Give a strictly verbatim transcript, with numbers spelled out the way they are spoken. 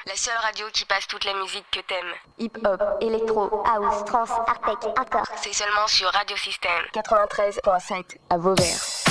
La seule radio qui passe toute la musique que t'aimes. Hip-hop, électro, house, trance, hardtech, hardcore. C'est seulement sur Radio Système quatre-vingt-treize virgule sept à Vauvert.